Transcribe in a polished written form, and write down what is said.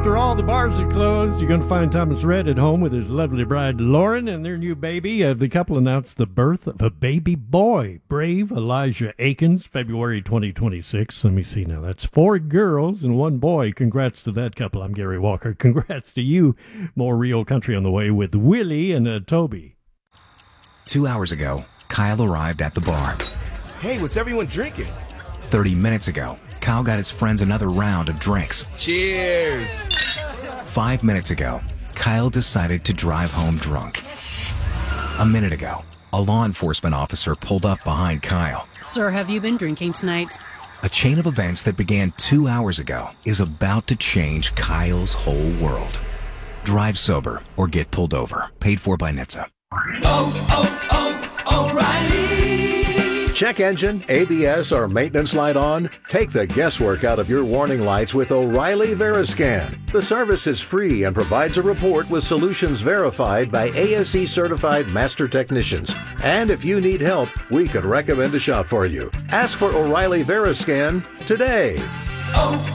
after all the bars are closed, you're going to find Thomas Rhett at home with his lovely bride, Lauren, and their new baby. The couple announced the birth of a baby boy, Brave Elijah Akins, February 2026. Let me see now. That's 4 girls and 1 boy. Congrats to that couple. I'm Gary Walker. Congrats to you. More real country on the way with Willie and Toby. 2 hours ago, Kyle arrived at the bar. Hey, what's everyone drinking? 30 minutes ago, Kyle got his friends another round of drinks. Cheers! 5 minutes ago, Kyle decided to drive home drunk. A minute ago, a law enforcement officer pulled up behind Kyle. Sir, have you been drinking tonight? A chain of events that began 2 hours ago is about to change Kyle's whole world. Drive sober or get pulled over. Paid for by NHTSA. O'Reilly. Check engine, ABS, or maintenance light on? Take the guesswork out of your warning lights with O'Reilly Veriscan. The service is free and provides a report with solutions verified by ASE certified master technicians. And if you need help, we could recommend a shop for you. Ask for O'Reilly Veriscan today.